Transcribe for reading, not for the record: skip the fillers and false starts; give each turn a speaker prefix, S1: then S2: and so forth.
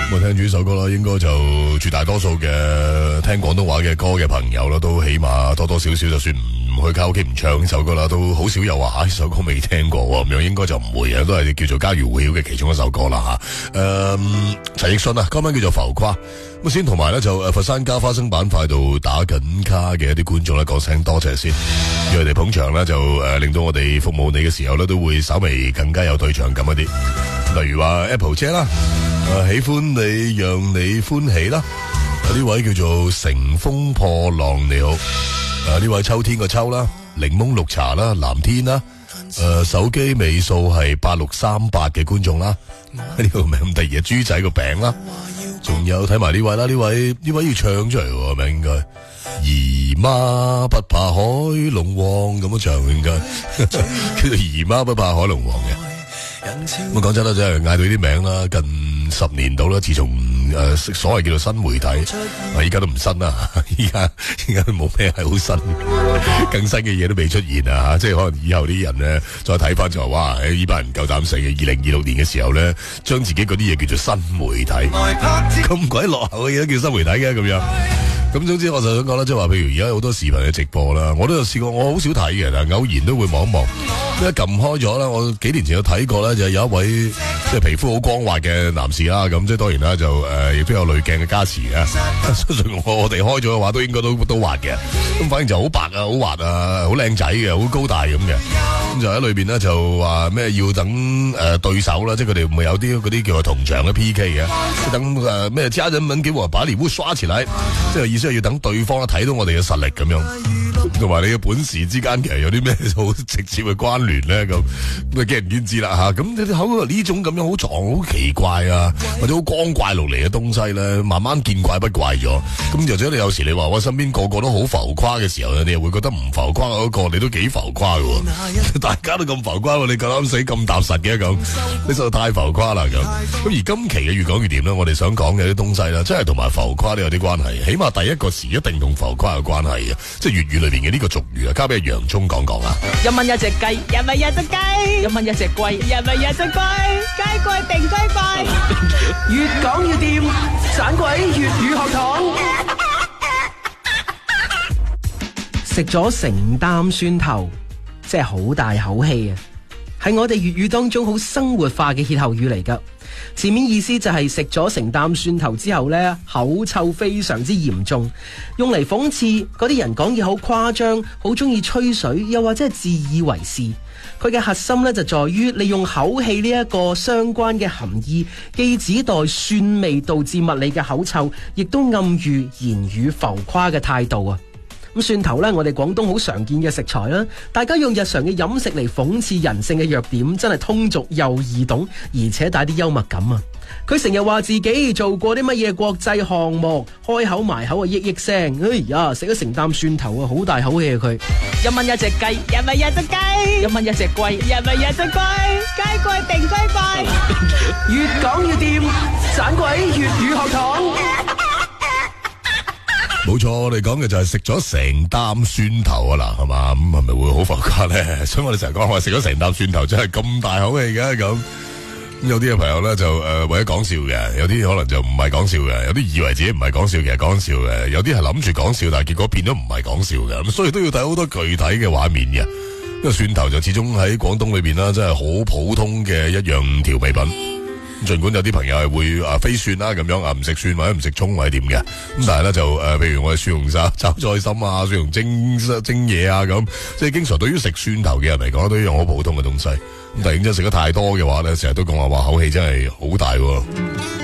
S1: 咁聽住呢首歌啦，應該就絕大多數嘅聽廣東話嘅歌嘅朋友啦，都起碼多多少少就算唔去卡拉 OK 唔唱呢首歌啦，都好少有話呢首歌未聽過咁樣，應該就唔會嘅，都係叫做家喻戶曉嘅其中一首歌啦吓。陳奕迅啊，歌名叫做浮誇。咁先同埋咧就佛山加花生板塊度打緊卡嘅一啲觀眾咧講聲多謝先，因為佢哋捧場咧就令到我哋服務你嘅時候咧都會稍微更加有對象感一啲。例如話 Apple 姐啦，喜歡你讓你歡喜啦，呢位叫做乘風破浪你好，呢位秋天個秋啦，檸檬綠茶啦，藍天啦，手機尾數係8638嘅觀眾啦，呢個名咁得意啊，豬仔個餅啦，仲有睇埋呢位啦，呢位要唱出嚟喎，名應該姨媽不怕海龍王咁樣唱應該叫做姨媽不怕海龍王嘅。咁講真啦，真係嗌到呢啲名啦，近10年到啦，自從所謂叫做新媒體，依家都唔新啦，依家都冇咩係好新，更新嘅嘢都未出現啊！即係可能以後啲人咧再睇翻就話，哇！呢班人夠膽死嘅，2026年嘅時候咧，將自己嗰啲嘢叫做新媒體，咁鬼落後嘅嘢都叫新媒體嘅咁樣。咁總之我就想講啦，即係話譬如而家好多視頻嘅直播啦，我都有試過，我好少睇嘅，但係偶然都會望一望。一撳開咗啦，我幾年前有睇過咧，就有一位即係皮膚好光滑嘅男士啦，咁即係當然啦，就亦都有濾鏡嘅加持啊。相信我哋開咗嘅話，都應該都滑嘅。咁反正就好白啊，好滑啊，好靚仔嘅，好高大咁嘅。咁就喺裏邊咧就話咩要等對手啦，即係佢哋唔係有啲嗰啲叫做同場嘅 PK 嘅，等咩家人們給我把禮物刷起來，即係意思係要等對方睇到我哋嘅實力咁樣。同埋你嘅本事之間其實有啲咩好直接嘅關聯咧？咁見仁見智啦吓。咁你口呢種咁樣好撞好奇怪啊，或者好光怪陸離嘅東西咧，慢慢見怪不怪咗。咁或者你有時你話我身邊個個都好浮誇嘅時候，你又會覺得唔浮誇嗰個你都幾浮誇嘅。大家都咁浮誇，你夠膽死咁踏實嘅咁，你實在太浮誇啦咁。咁而今期嘅越講越掂啦，我哋想講嘅啲東西啦，真係同埋浮誇都有啲關係。起碼第一個詞一定同浮誇有關係嘅，即係粵語裏邊嘅呢個俗語啊，交俾楊聰講講啊。
S2: 1蚊一隻雞，1蚊一隻雞，1蚊一隻龜，1蚊一隻龜，雞貴定雞貴，越講越掂，盞鬼粵語學堂。食咗成擔蒜頭，即係好大口氣啊！係我哋粵語當中好生活化嘅歇後語嚟噶。字面意思就係食咗成擔蒜頭之後呢，口臭非常之嚴重，用嚟諷刺嗰啲人講嘢好誇張，好中意吹水，又或者係自以為是。佢嘅核心呢，就在於利用口氣呢一個相關嘅含義，既指代蒜味導致物理嘅口臭，亦都暗喻言語浮誇嘅態度啊！咁蒜頭呢，我哋廣東好常見嘅食材啦，大家用日常嘅飲食嚟諷刺人性嘅弱點，真係通俗又易懂，而且帶啲幽默感啊！佢成日話自己做過啲乜嘢國際項目，開口埋口啊億億聲，哎呀，食咗成擔蒜頭啊，好大口氣啊佢！1蚊一隻雞，1蚊一隻雞，1蚊一隻龜，1蚊一隻龜，雞貴定雞貴，越講越掂，盞鬼粵語學堂。
S1: 冇錯，我哋講嘅就係食咗成擔蒜頭啊嗱，係嘛？咁係咪會好浮誇咧？所以我哋成日講話食咗成擔蒜頭真係咁大口氣嘅咁。有啲嘅朋友咧就為咗講笑嘅，有啲可能就唔係講笑嘅，有啲以為自己唔係講笑，其實講笑嘅，有啲係諗住講笑，但係結果變咗唔係講笑嘅，咁所以都要睇好多具體嘅畫面嘅。因為蒜頭就始終喺廣東裏邊啦，真係好普通嘅一樣調味品。儘管有啲朋友係會飛蒜啦咁樣唔食蒜或者唔食葱或者點嘅，咁但係咧就譬如我哋蒜蓉炒菜心啊，蒜蓉蒸嘢啊咁，即係經常對於食蒜頭嘅人嚟講都一樣好普通嘅東西。咁突然之間食得太多嘅話咧，成日都講話口氣真係好大喎。